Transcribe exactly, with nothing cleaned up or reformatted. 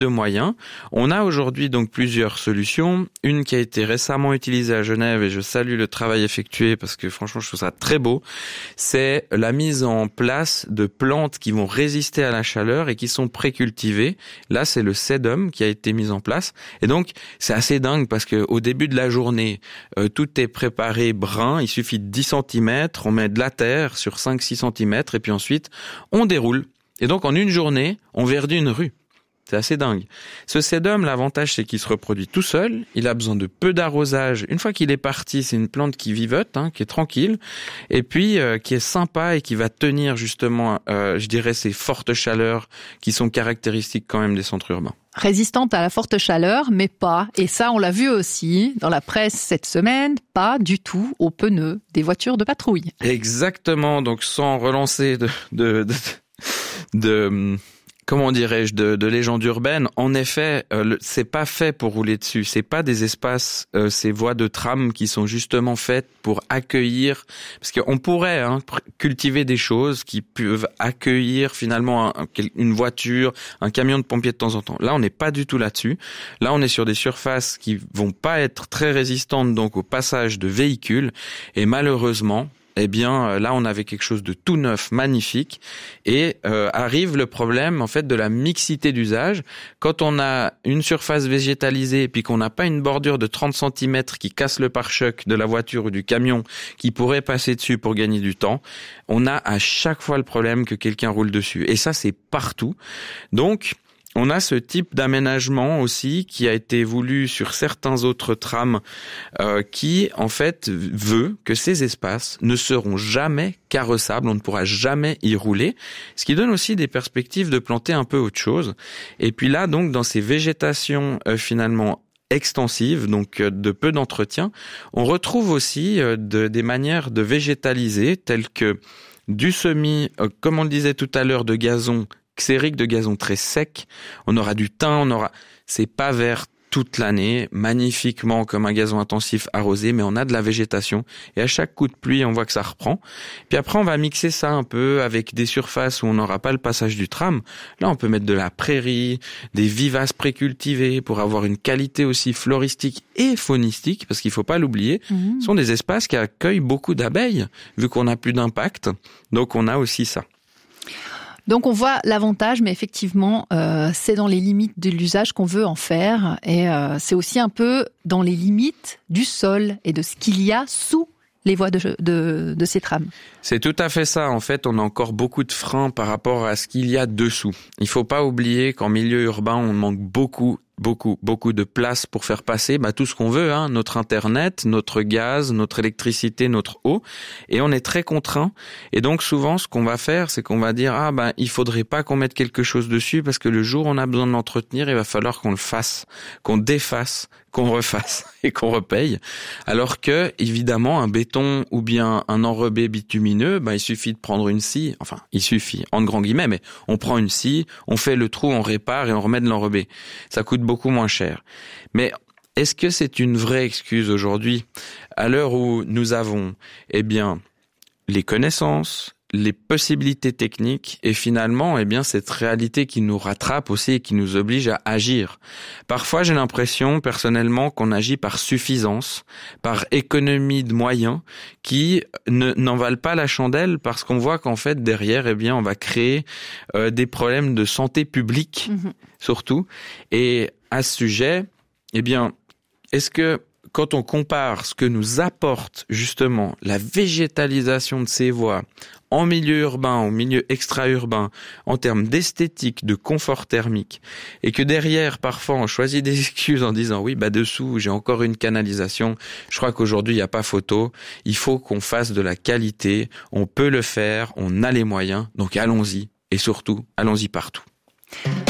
de moyens. On a aujourd'hui donc plusieurs solutions. Une qui a été récemment utilisée à Genève, et je salue le travail effectué parce que franchement je trouve ça très beau, c'est la mise en place de plantes qui vont résister à la chaleur et qui sont précultivées. Là c'est le sédum qui a été mis en place, et donc c'est assez dingue parce que au début de la journée, euh, tout est préparé brun, il suffit de dix centimètres, on met de la terre sur cinq six centimètres et puis ensuite on déroule. Et donc en une journée, on verdit une rue. C'est assez dingue. Ce sédum, l'avantage, c'est qu'il se reproduit tout seul. Il a besoin de peu d'arrosage. Une fois qu'il est parti, c'est une plante qui vivote, hein, qui est tranquille, et puis euh, qui est sympa et qui va tenir justement, euh, je dirais, ces fortes chaleurs qui sont caractéristiques quand même des centres urbains. Résistante à la forte chaleur, mais pas, et ça on l'a vu aussi dans la presse cette semaine, pas du tout aux pneus des voitures de patrouille. Exactement. Donc sans relancer de... de, de, de, de comment dirais-je, de, de légende urbaine, en effet, euh, le, c'est pas fait pour rouler dessus. C'est pas des espaces, euh, ces voies de tram qui sont justement faites pour accueillir, parce qu'on pourrait hein, cultiver des choses qui peuvent accueillir finalement un, une voiture, un camion de pompiers de temps en temps. Là, on n'est pas du tout là-dessus. Là, on est sur des surfaces qui vont pas être très résistantes donc au passage de véhicules, et malheureusement, eh bien, là, on avait quelque chose de tout neuf, magnifique, et euh, arrive le problème, en fait, de la mixité d'usage. Quand on a une surface végétalisée, et puis qu'on n'a pas une bordure de trente centimètres qui casse le pare-choc de la voiture ou du camion, qui pourrait passer dessus pour gagner du temps, on a à chaque fois le problème que quelqu'un roule dessus. Et ça, c'est partout. Donc, on a ce type d'aménagement aussi qui a été voulu sur certains autres trams euh, qui, en fait, veut que ces espaces ne seront jamais carrossables, on ne pourra jamais y rouler, ce qui donne aussi des perspectives de planter un peu autre chose. Et puis là, donc, dans ces végétations euh, finalement extensives, donc euh, de peu d'entretien, on retrouve aussi euh, de, des manières de végétaliser telles que du semis, euh, comme on le disait tout à l'heure, de gazon xérique, de gazon très sec, on aura du thym, on aura, c'est pas vert toute l'année, magnifiquement comme un gazon intensif arrosé, mais on a de la végétation, et à chaque coup de pluie, on voit que ça reprend. Puis après, on va mixer ça un peu avec des surfaces où on n'aura pas le passage du tram. Là, on peut mettre de la prairie, des vivaces précultivées pour avoir une qualité aussi floristique et faunistique, parce qu'il faut pas l'oublier, mmh. Ce sont des espaces qui accueillent beaucoup d'abeilles, vu qu'on n'a plus d'impact, donc on a aussi ça. Donc on voit l'avantage, mais effectivement, euh, c'est dans les limites de l'usage qu'on veut en faire. Et euh, c'est aussi un peu dans les limites du sol et de ce qu'il y a sous les voies de, de, de ces trams. C'est tout à fait ça. En fait, on a encore beaucoup de freins par rapport à ce qu'il y a dessous. Il faut pas oublier qu'en milieu urbain, on manque beaucoup beaucoup, beaucoup de place pour faire passer bah, tout ce qu'on veut, hein, notre Internet, notre gaz, notre électricité, notre eau, et on est très contraint. Et donc souvent, ce qu'on va faire, c'est qu'on va dire ah ben il faudrait pas qu'on mette quelque chose dessus parce que le jour où on a besoin de l'entretenir, il va falloir qu'on le fasse, qu'on défasse, qu'on refasse et qu'on repaye. Alors que évidemment, un béton ou bien un enrobé bitumineux, ben il suffit de prendre une scie, enfin il suffit entre grands guillemets, mais on prend une scie, on fait le trou, on répare et on remet de l'enrobé. Ça coûte beaucoup moins cher. Mais est-ce que c'est une vraie excuse aujourd'hui, à l'heure où nous avons, eh bien, les connaissances, les possibilités techniques et finalement, eh bien, cette réalité qui nous rattrape aussi et qui nous oblige à agir. Parfois, j'ai l'impression, personnellement, qu'on agit par suffisance, par économie de moyens, qui ne, n'en valent pas la chandelle parce qu'on voit qu'en fait, derrière, eh bien, on va créer euh, des problèmes de santé publique, mmh. surtout. Et à ce sujet, eh bien, est-ce que quand on compare ce que nous apporte justement la végétalisation de ces voies en milieu urbain, en milieu extra-urbain, en termes d'esthétique, de confort thermique, et que derrière, parfois, on choisit des excuses en disant « oui, bah dessous, j'ai encore une canalisation, je crois qu'aujourd'hui, il n'y a pas photo, il faut qu'on fasse de la qualité, on peut le faire, on a les moyens, donc allons-y, et surtout, allons-y partout ».